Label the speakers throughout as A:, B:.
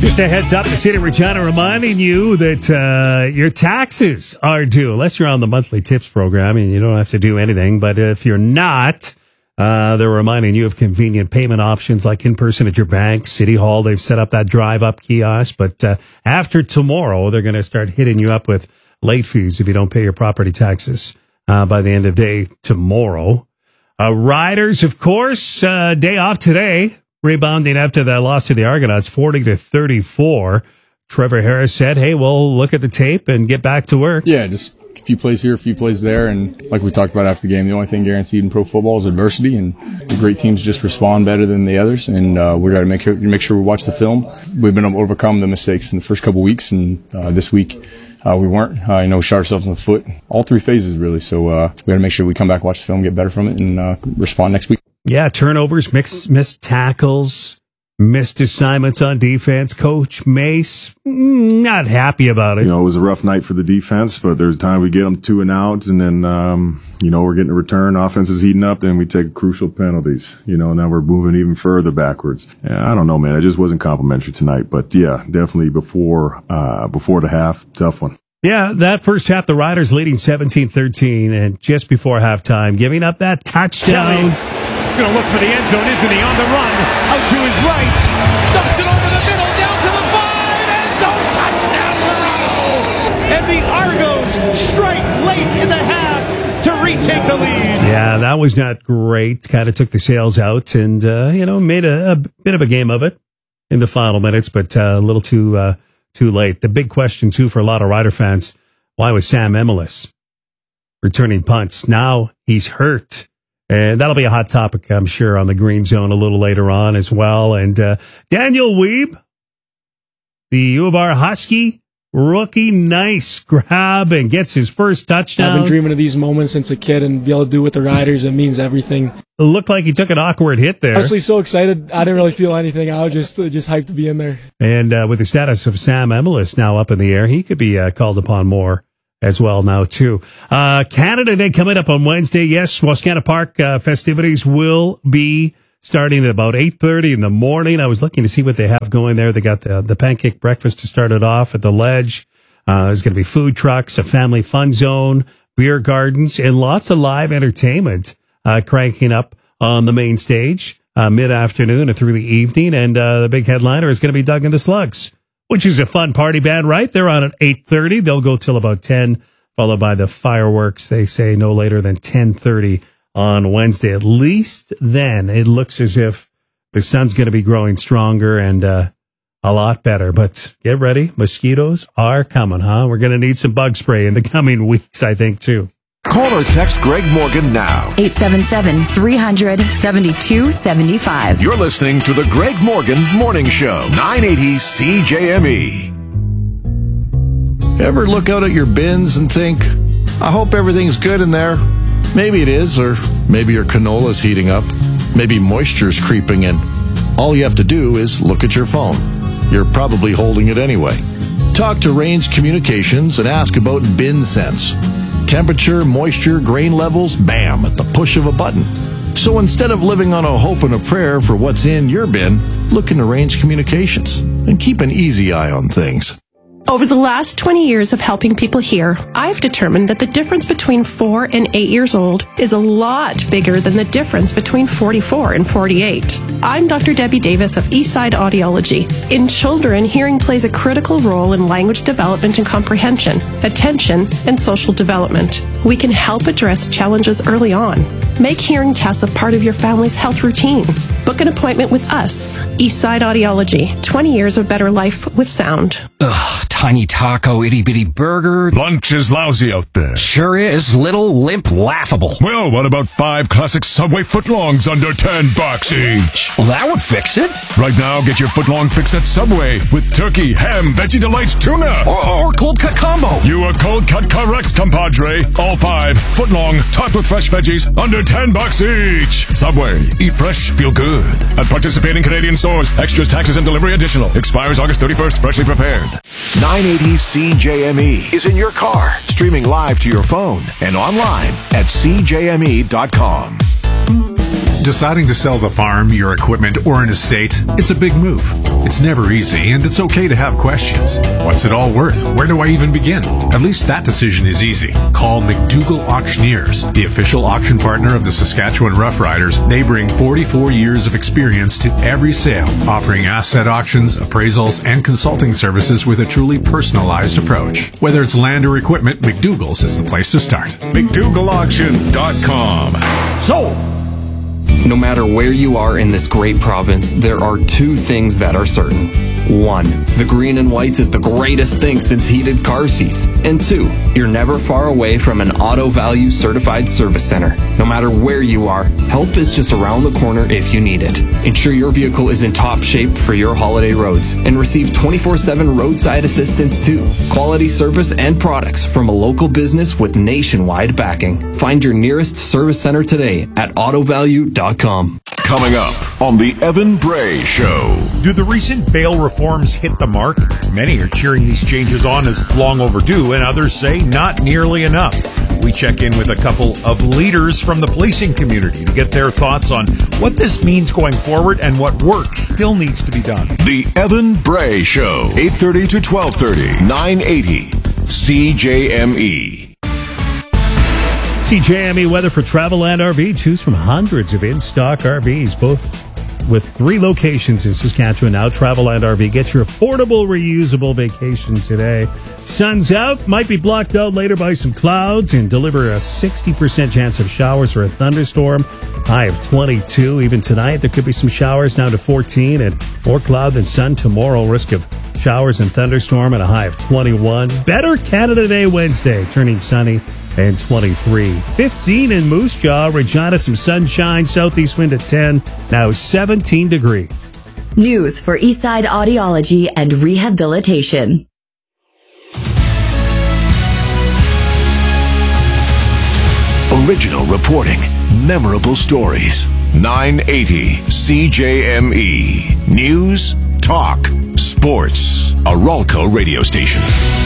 A: Just a heads up, the city of Regina reminding you that your taxes are due. Unless you're on the monthly tips program and you don't have to do anything. But if you're not, they're reminding you of convenient payment options like in person at your bank, City Hall. They've set up that drive-up kiosk. But after tomorrow, they're going to start hitting you up with late fees if you don't pay your property taxes by the end of the day tomorrow. Riders, of course, day off today. Rebounding after that loss to the Argonauts, 40-34. Trevor Harris said, hey, we'll look at the tape and get back to work.
B: Yeah, just a few plays here, a few plays there. And like we talked about after the game, the only thing guaranteed in pro football is adversity. And the great teams just respond better than the others. And we got to make sure we watch the film. We've been able to overcome the mistakes in the first couple of weeks. And this week, we weren't. Shot ourselves in the foot. All three phases, really. So we got to make sure we come back, watch the film, get better from it, and respond next week.
A: Yeah, turnovers, missed tackles, missed assignments on defense. Coach Mace, not happy about it.
C: It was a rough night for the defense, but there's time we get them 2 and out, and then, we're getting a return. Offense is heating up, then we take crucial penalties. Now we're moving even further backwards. I don't know, man. It just wasn't complimentary tonight, but yeah, definitely before the half, tough one.
A: Yeah, that first half, the Riders leading 17-13, and just before halftime, giving up that touchdown.
D: Going to look for the end zone, isn't he? On the run, out to his right, dumps it over the middle, down to the 5, end zone, touchdown, Moreno! And the Argos strike late in the half to retake the lead.
A: Yeah, that was not great. Kind of took the sails out and, made a bit of a game of it in the final minutes, but a little too late. The big question, too, for a lot of Rider fans, why was Sam Emilus returning punts? Now he's hurt. And that'll be a hot topic, I'm sure, on the Green Zone a little later on as well. And Daniel Weeb, the U of R Husky rookie, nice grab and gets his first touchdown.
E: I've been dreaming of these moments since a kid, and be able to do it with the Riders, it means everything.
A: It looked like he took an awkward hit there.
E: Honestly, so excited. I didn't really feel anything. I was just hyped to be in there.
A: And with the status of Sam Emilus now up in the air, he could be called upon more as well now, too. Canada Day coming up on Wednesday. Yes, Wascana Park festivities will be starting at about 8:30 in the morning. I was looking to see what they have going there. They got the pancake breakfast to start it off at the Ledge. There's going to be food trucks, a family fun zone, beer gardens, and lots of live entertainment cranking up on the main stage mid-afternoon and through the evening. And the big headliner is going to be Doug and the Slugs, which is a fun party band, right? They're on at 8:30. They'll go till about 10, followed by the fireworks, they say no later than 10:30 on Wednesday. At least then it looks as if the sun's going to be growing stronger and a lot better. But get ready. Mosquitoes are coming, huh? We're going to need some bug spray in the coming weeks, I think, too.
F: Call or text Greg Morgan now.
G: 877-300-7275.
F: You're listening to the Greg Morgan Morning Show, 980 CJME.
H: Ever look out at your bins and think, I hope everything's good in there? Maybe it is, or maybe your canola's heating up. Maybe moisture's creeping in. All you have to do is look at your phone. You're probably holding it anyway. Talk to Range Communications and ask about Bin Sense. Temperature, moisture, grain levels, bam, at the push of a button. So instead of living on a hope and a prayer for what's in your bin, look into Range Communications and keep an easy eye on things.
I: Over the last 20 years of helping people hear, I've determined that the difference between 4 and 8 years old is a lot bigger than the difference between 44 and 48. I'm Dr. Debbie Davis of Eastside Audiology. In children, hearing plays a critical role in language development and comprehension, attention, and social development. We can help address challenges early on. Make hearing tests a part of your family's health routine. Book an appointment with us. Eastside Audiology. 20 years of better life with sound.
J: Ugh, tiny taco, itty-bitty burger.
K: Lunch is lousy out there.
J: Sure is. Little, limp, laughable.
K: Well, what about 5 classic Subway footlongs under $10 each?
J: Well, that would fix it.
K: Right now, get your footlong fix at Subway with turkey, ham, Veggie Delights, tuna.
J: Or cold cut combo.
K: You are cold cut correct, compadre. All 5 footlong, topped with fresh veggies, under $10 each. Subway. Eat fresh, feel good. At participating Canadian stores. Extras, taxes, and delivery additional. Expires August 31st. Freshly prepared.
F: 980 CJME is in your car, streaming live to your phone and online at CJME.com.
L: Deciding to sell the farm, your equipment, or an estate, it's a big move. It's never easy, and it's okay to have questions. What's it all worth? Where do I even begin? At least that decision is easy. Call McDougall Auctioneers, the official auction partner of the Saskatchewan Roughriders. They bring 44 years of experience to every sale, offering asset auctions, appraisals, and consulting services with a truly personalized approach. Whether it's land or equipment, McDougall's is the place to start.
F: McDougallAuction.com.
D: Sold!
M: No matter where you are in this great province, there are two things that are certain. 1. The green and whites is the greatest thing since heated car seats. And 2. You're never far away from an Auto Value certified service center. No matter where you are, help is just around the corner if you need it. Ensure your vehicle is in top shape for your holiday roads and receive 24/7 roadside assistance too. Quality service and products from a local business with nationwide backing. Find your nearest service center today at autovalue.com.
F: Coming up on the Evan Bray Show.
N: Do the recent bail reforms hit the mark? Many are cheering these changes on as long overdue, and others say not nearly enough. We check in with a couple of leaders from the policing community to get their thoughts on what this means going forward and what work still needs to be done.
F: The Evan Bray Show, 8:30 to 12:30, 980 CJME.
A: CJME weather for Travel and RV. Choose from hundreds of in-stock RVs, both with 3 locations in Saskatchewan now. Travel and RV. Get your affordable, reusable vacation today. Sun's out. Might be blocked out later by some clouds and deliver a 60% chance of showers or a thunderstorm. High of 22. Even tonight, there could be some showers down to 14 and more cloud than sun tomorrow. Risk of showers and thunderstorm at a high of 21. Better Canada Day Wednesday, turning sunny and 23. 15 in Moose Jaw. Regina, some sunshine. Southeast wind at 10. Now 17 degrees.
G: News for Eastside Audiology and Rehabilitation.
F: Original reporting, memorable stories. 980 CJME. News, talk, sports. A Ralco radio station.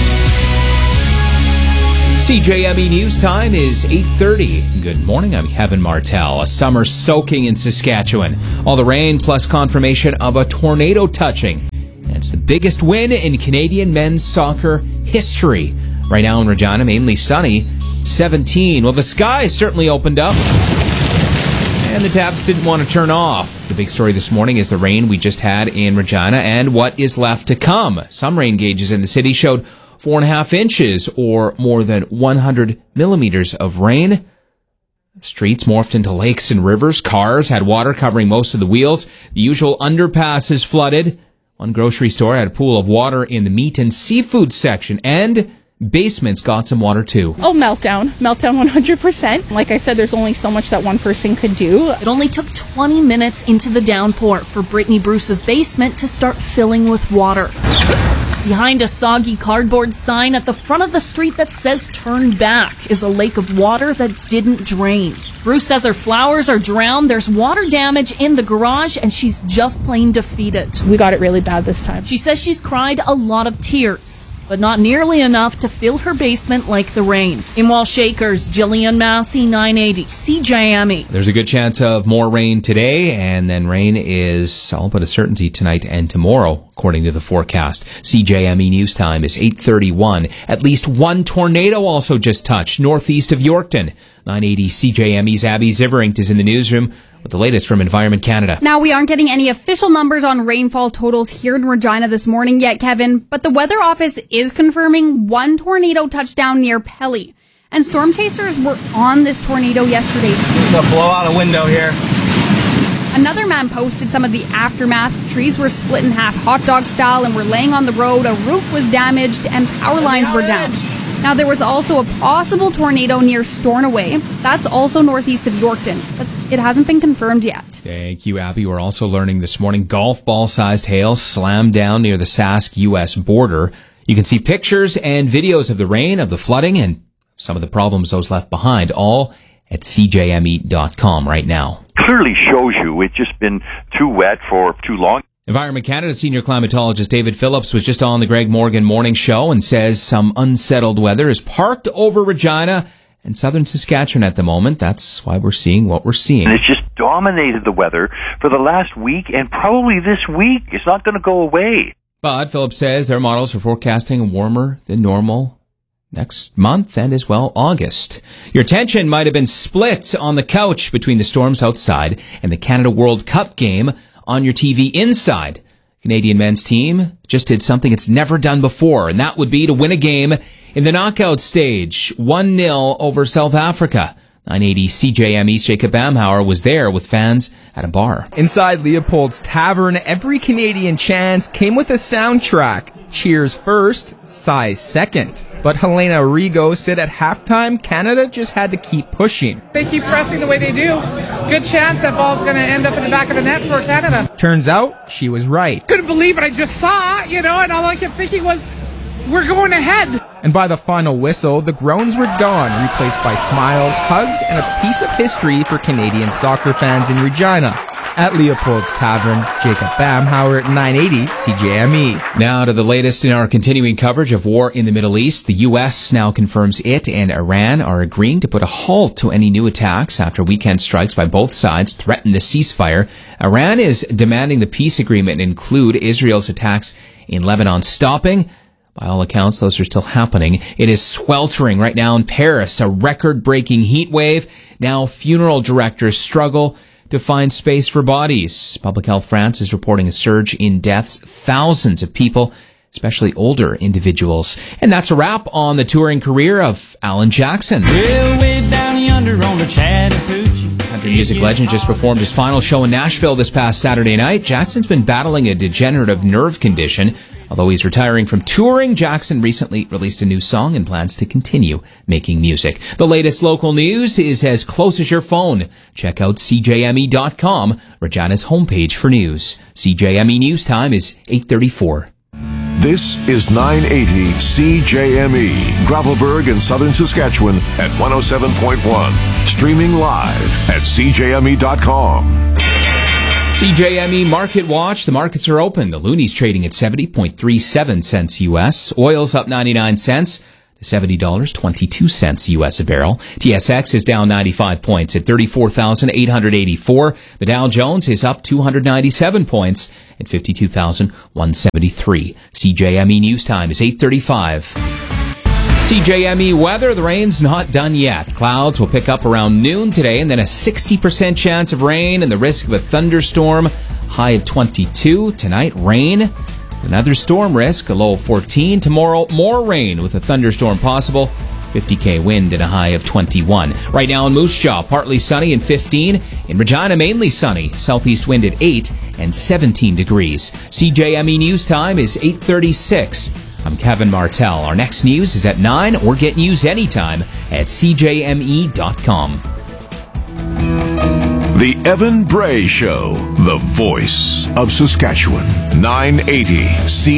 O: CJME News Time is 8:30. Good morning, I'm Kevin Martell. A summer soaking in Saskatchewan. All the rain plus confirmation of a tornado touching. And it's the biggest win in Canadian men's soccer history. Right now in Regina, mainly sunny. 17. Well, the sky certainly opened up. And the taps didn't want to turn off. The big story this morning is the rain we just had in Regina and what is left to come. Some rain gauges in the city showed 4.5 inches or more than 100 millimeters of rain. Streets morphed into lakes and rivers. Cars had water covering most of the wheels. The usual underpasses flooded. One grocery store had a pool of water in the meat and seafood section, and basements got some water too.
P: Oh, meltdown 100%. Like I said, there's only so much that one person could do.
Q: It only took 20 minutes into the downpour for Brittany Bruce's basement to start filling with water. Behind a soggy cardboard sign at the front of the street that says "Turn Back" is a lake of water that didn't drain. Bruce says her flowers are drowned, there's water damage in the garage, and she's just plain defeated.
P: We got it really bad this time.
Q: She says she's cried a lot of tears, but not nearly enough to fill her basement like the rain. In Walsh Acres, Jillian Massey, 980 CJME.
O: There's a good chance of more rain today, and then rain is all but a certainty tonight and tomorrow, according to the forecast. CJME News Time is 8:31. At least one tornado also just touched northeast of Yorkton. 980 CJME's Abby Ziveringt is in the newsroom with the latest from Environment Canada.
R: Now, we aren't getting any official numbers on rainfall totals here in Regina this morning yet, Kevin, but the Weather Office is confirming one tornado touchdown near Pelly. And storm chasers were on this tornado yesterday, too.
S: So blow out a window here.
R: Another man posted some of the aftermath. Trees were split in half hot dog style and were laying on the road. A roof was damaged and power lines were down. Now, there was also a possible tornado near Stornoway. That's also northeast of Yorkton, but it hasn't been confirmed yet.
O: Thank you, Abby. We're also learning this morning golf ball-sized hail slammed down near the Sask-U.S. border. You can see pictures and videos of the rain, of the flooding, and some of the problems those left behind, all at CJME.com right now.
T: Clearly shows you it's just been too wet for too long.
O: Environment Canada senior climatologist David Phillips was just on the Greg Morgan Morning Show and says some unsettled weather is parked over Regina and southern Saskatchewan at the moment. That's why we're seeing what we're seeing.
T: And it's just dominated the weather for the last week and probably this week. It's not going to go away.
O: But Phillips says their models are forecasting warmer than normal next month and as well August. Your attention might have been split on the couch between the storms outside and the Canada World Cup game on your TV inside. Canadian men's team just did something it's never done before, and that would be to win a game in the knockout stage, 1-0 over South Africa. 980 CJME's Jacob Bamhauer was there with fans at a bar.
S: Inside Leopold's Tavern, every Canadian chance came with a soundtrack. Cheers first, sighs second. But Helena Rigo said at halftime, Canada just had to keep pushing.
U: They keep pressing the way they do. Good chance that ball's going to end up in the back of the net for Canada.
S: Turns out, she was right.
U: Couldn't believe what I just saw, and all I kept thinking was, we're going ahead.
S: And by the final whistle, the groans were gone, replaced by smiles, hugs, and a piece of history for Canadian soccer fans in Regina. At Leopold's Tavern, Jacob Bamhauer at 980 CJME.
O: Now to the latest in our continuing coverage of war in the Middle East. The U.S. now confirms it and Iran are agreeing to put a halt to any new attacks after weekend strikes by both sides threaten the ceasefire. Iran is demanding the peace agreement include Israel's attacks in Lebanon stopping. By all accounts, those are still happening. It is sweltering right now in Paris, a record-breaking heat wave. Now funeral directors struggle to find space for bodies. Public Health France is reporting a surge in deaths, thousands of people, especially older individuals. And that's a wrap on the touring career of Alan Jackson.
V: Way down yonder on the Chattahoochee.
O: Country music legend just performed his final show in Nashville this past Saturday night. Jackson's been battling a degenerative nerve condition. Although he's retiring from touring, Jackson recently released a new song and plans to continue making music. The latest local news is as close as your phone. Check out CJME.com, Regina's homepage for news. CJME News Time is 8:34.
F: This is 980 CJME, Gravelburg in southern Saskatchewan at 107.1. Streaming live at CJME.com.
O: CJME Market Watch. The markets are open. The Looney's trading at 70.37 cents U.S. Oil's up 99 cents to $70.22 U.S. a barrel. TSX is down 95 points at 34,884. The Dow Jones is up 297 points at 52,173. CJME News Time is 8:35. CJME weather, the rain's not done yet. Clouds will pick up around noon today and then a 60% chance of rain and the risk of a thunderstorm. High of 22. Tonight, rain. Another storm risk, a low of 14. Tomorrow, more rain with a thunderstorm possible. 50K wind and a high of 21. Right now in Moose Jaw, partly sunny and 15. In Regina, mainly sunny. Southeast wind at 8 and 17 degrees. CJME News Time is 8:36. I'm Kevin Martell. Our next news is at 9 or get news anytime at CJME.com.
F: The Evan Bray Show, the voice of Saskatchewan. 980 C.